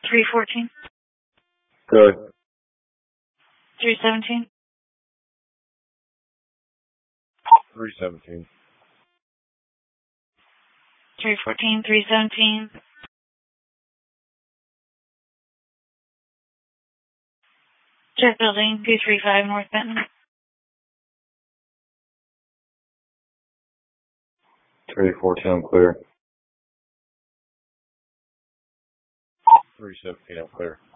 314. Good. 317. 317. 314, 317. Check building 235 North Benton. 314, I'm clear. 317, I'm clear.